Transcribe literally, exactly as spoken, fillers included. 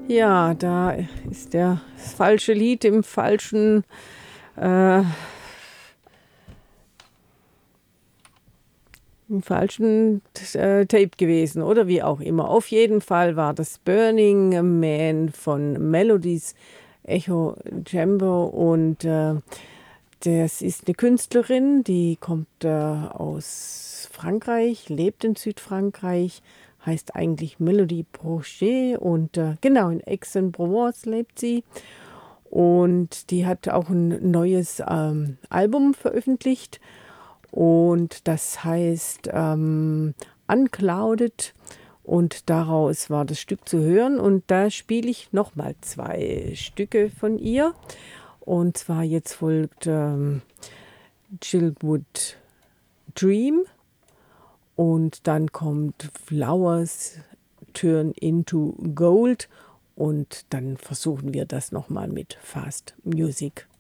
Ja, da ist der das falsche Lied im falschen, äh im falschen äh, Tape gewesen oder wie auch immer. Auf jeden Fall war das „Burning Man“ von Melodies Echo Chamber und, äh, das ist 'ne Künstlerin, die kommt, äh, aus Frankreich, lebt in Südfrankreich, heißt eigentlich Melody Projet und, äh, genau, in Aix-en-Provence lebt sie. Und die hat auch 'n neues, ähm, Album veröffentlicht und das heißt, ähm, „Unclouded“ und daraus war das Stück zu hören und da spiele ich noch mal zwei Stücke von ihr. Und zwar jetzt folgt, ähm, „Childhood Dream“ und dann kommt „Flowers Turn into Gold“ und dann versuchen wir das noch mal mit Fast Music.